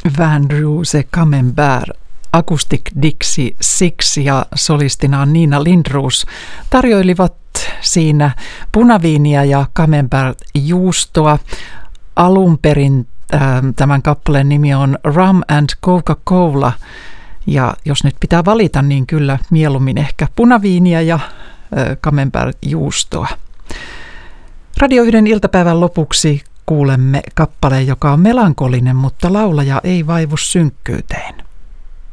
Van Ruse Camembert, Acoustic Dixie Six ja solistina Nina Lindroos tarjoilivat siinä punaviiniä ja Camembert-juustoa. Alun perin tämän kappaleen nimi on Rum and Coca-Cola, ja jos nyt pitää valita, niin kyllä mieluummin ehkä punaviiniä ja Camembert-juustoa. Radio 1 iltapäivän lopuksi kuulemme kappaleen, joka on melankolinen, mutta laulaja ei vaivu synkkyyteen.